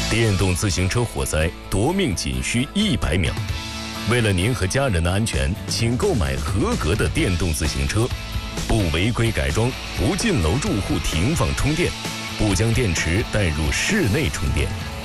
电动自行车火灾夺命仅需100秒。为了您和家人的安全，请购买合格的电动自行车，不违规改装，不进楼住户停放充电，不将电池带入室内充电。